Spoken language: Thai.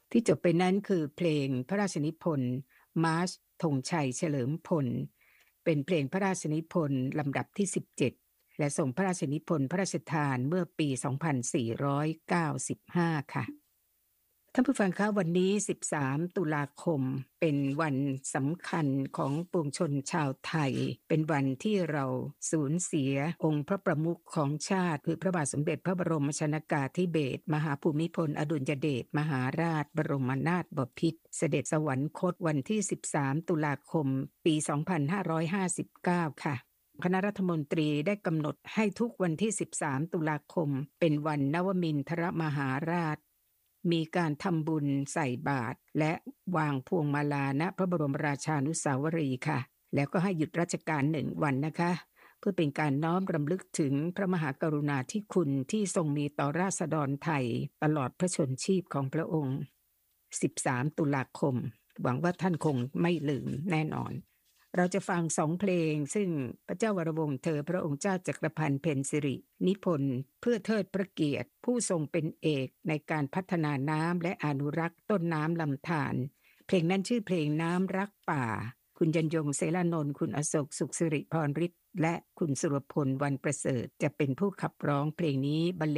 ที่จบไปนั้นคือเพลงพระราชนิพนธ์มาร์ชธงชัยเฉลิมพลเป็นเพลงพระราชนิพนธ์ลำดับที่17และส่งพระราชนิพนธ์พระราชทานเมื่อปี2495ค่ะท่านผู้ฟังคะวันนี้13ตุลาคมเป็นวันสำคัญของปวงชนชาวไทยเป็นวันที่เราสูญเสียองค์พระประมุขของชาติคือพระบาทสมเด็จพระบรมชนกาธิเบศรมหาภูมิพลอดุลยเดชมหาราชบรมนาถบพิตรเสด็จสวรรคตวันที่13ตุลาคมปี2559ค่ะคณะรัฐมนตรีได้กำหนดให้ทุกวันที่13ตุลาคมเป็นวันนวมินทรมหาราชมีการทำบุญใส่บาตรและวางพวงมาลาณพระบรมราชานุสาวรีย์ค่ะแล้วก็ให้หยุดราชการ1 วันนะคะเพื่อเป็นการน้อมรำลึกถึงพระมหากรุณาธิคุณที่ทรงมีต่อราษฎรไทยตลอดพระชนชีพของพระองค์13ตุลาคมหวังว่าท่านคงไม่ลืมแน่นอนเราจะฟัง2 เพลงซึ่งพระเจ้าวรวงศ์เธอพระองค์เจ้าจักรพันธ์เพ็ญสิรินิพนธ์เพื่อเทิดพระเกียรติผู้ทรงเป็นเอกในการพัฒนาน้ำและอนุรักษ์ต้นน้ำลำธารเพลงนั้นชื่อเพลงน้ำรักป่าคุณยัญยงเสรานนท์คุณอโศกสุขสิริพรฤทธิ์และคุณสุรพลวันประเสริฐจะเป็นผู้ขับร้องเพลงนี้บรรเลง